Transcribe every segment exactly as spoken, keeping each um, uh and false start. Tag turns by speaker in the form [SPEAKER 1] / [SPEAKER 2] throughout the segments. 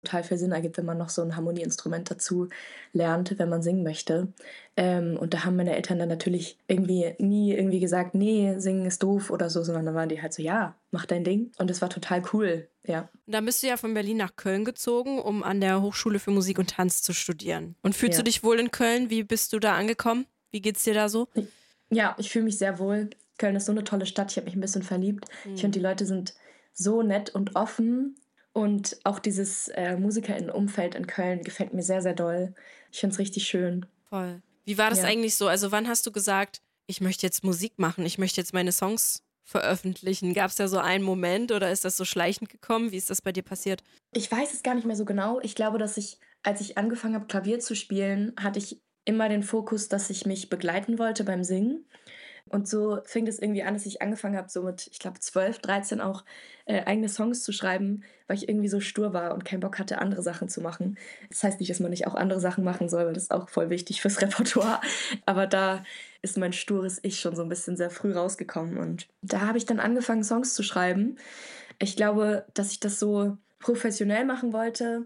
[SPEAKER 1] total viel Sinn ergibt, wenn man noch so ein Harmonieinstrument dazu lernt, wenn man singen möchte. Ähm, und da haben meine Eltern dann natürlich irgendwie nie irgendwie gesagt, nee, singen ist doof oder so, sondern dann waren die halt so, ja, mach dein Ding. Und das war total cool, ja.
[SPEAKER 2] Und dann bist du ja von Berlin nach Köln gezogen, um an der Hochschule für Musik und Tanz zu studieren. Und fühlst
[SPEAKER 1] Ja.
[SPEAKER 2] du dich wohl in Köln? Wie bist du da angekommen? Wie geht's dir da so?
[SPEAKER 1] Ja, ich fühle mich sehr wohl. Köln ist so eine tolle Stadt. Ich habe mich ein bisschen verliebt.
[SPEAKER 2] Hm.
[SPEAKER 1] Ich finde, die Leute sind so nett und offen. Und auch dieses äh, MusikerInnen-Umfeld in Köln gefällt mir sehr, sehr doll. Ich finde es richtig schön.
[SPEAKER 2] Voll. Wie war das
[SPEAKER 1] Ja.
[SPEAKER 2] eigentlich so? Also wann hast du gesagt, ich möchte jetzt Musik machen, ich möchte jetzt meine Songs veröffentlichen? Gab es da so einen Moment oder ist das so schleichend gekommen? Wie ist das bei dir passiert?
[SPEAKER 1] Ich weiß es gar nicht mehr so genau. Ich glaube, dass ich, als ich angefangen habe, Klavier zu spielen, hatte ich immer den Fokus, dass ich mich begleiten wollte beim Singen. Und so fing es irgendwie an, dass ich angefangen habe, so mit, ich glaube, zwölf, dreizehn auch äh, eigene Songs zu schreiben, weil ich irgendwie so stur war und keinen Bock hatte, andere Sachen zu machen. Das heißt nicht, dass man nicht auch andere Sachen machen soll, weil das ist auch voll wichtig fürs Repertoire. Aber da ist mein stures Ich schon so ein bisschen sehr früh rausgekommen. Und da habe ich dann angefangen, Songs zu schreiben. Ich glaube, dass ich das so professionell machen wollte.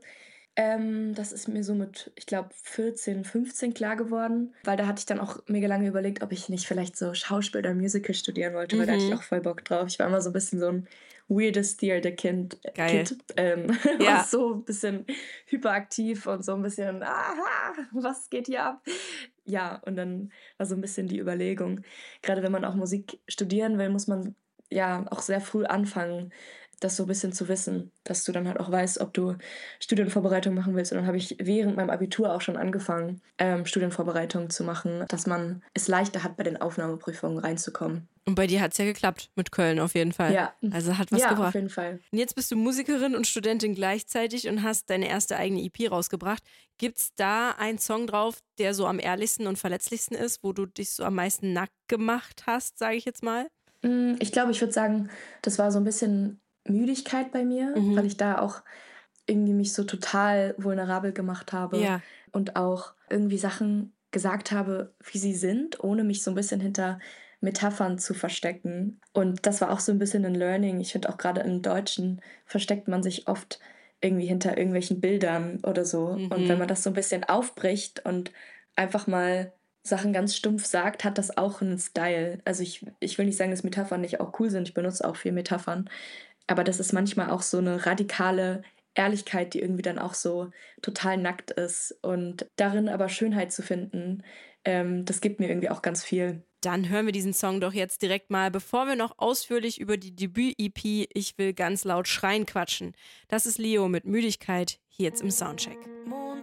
[SPEAKER 1] Ähm, das ist mir so mit, ich glaube, vierzehn, fünfzehn klar geworden, weil da hatte ich dann auch mega lange überlegt, ob ich nicht vielleicht so Schauspiel oder Musical studieren wollte, weil da hatte ich
[SPEAKER 2] Mhm.
[SPEAKER 1] auch voll Bock drauf. Ich war immer so ein bisschen so ein weirdes Theater-Kind,
[SPEAKER 2] Geil.
[SPEAKER 1] Kid, ähm,
[SPEAKER 2] Ja.
[SPEAKER 1] was so ein bisschen hyperaktiv und so ein bisschen, aha, was geht hier ab? Ja, und dann war so ein bisschen die Überlegung, gerade wenn man auch Musik studieren will, muss man ja auch sehr früh anfangen, das so ein bisschen zu wissen, dass du dann halt auch weißt, ob du Studienvorbereitung machen willst. Und dann habe ich während meinem Abitur auch schon angefangen, ähm, Studienvorbereitung zu machen, dass man es leichter hat, bei den Aufnahmeprüfungen reinzukommen.
[SPEAKER 2] Und bei dir hat es ja geklappt mit Köln auf jeden Fall.
[SPEAKER 1] Ja,
[SPEAKER 2] Also hat was
[SPEAKER 1] ja,
[SPEAKER 2] gebracht.
[SPEAKER 1] auf jeden Fall.
[SPEAKER 2] Und jetzt bist du Musikerin und Studentin gleichzeitig und hast deine erste eigene E P rausgebracht. Gibt's da einen Song drauf, der so am ehrlichsten und verletzlichsten ist, wo du dich so am meisten nackt gemacht hast, sage ich jetzt mal?
[SPEAKER 1] Mm, Ich glaube, ich würde sagen, das war so ein bisschen Müdigkeit bei mir,
[SPEAKER 2] Mhm.
[SPEAKER 1] weil ich da auch irgendwie mich so total vulnerabel gemacht habe
[SPEAKER 2] Ja.
[SPEAKER 1] und auch irgendwie Sachen gesagt habe, wie sie sind, ohne mich so ein bisschen hinter Metaphern zu verstecken. Und das war auch so ein bisschen ein Learning. Ich finde auch gerade im Deutschen versteckt man sich oft irgendwie hinter irgendwelchen Bildern oder so.
[SPEAKER 2] Mhm.
[SPEAKER 1] Und wenn man das so ein bisschen aufbricht und einfach mal Sachen ganz stumpf sagt, hat das auch einen Style. Also ich, ich will nicht sagen, dass Metaphern nicht auch cool sind. Ich benutze auch viel Metaphern. Aber das ist manchmal auch so eine radikale Ehrlichkeit, die irgendwie dann auch so total nackt ist. Und darin aber Schönheit zu finden, ähm, das gibt mir irgendwie auch ganz viel.
[SPEAKER 2] Dann hören wir diesen Song doch jetzt direkt mal, bevor wir noch ausführlich über die Debüt-E P Ich will ganz laut schreien quatschen. Das ist Leo mit Müdigkeit hier jetzt im Soundcheck.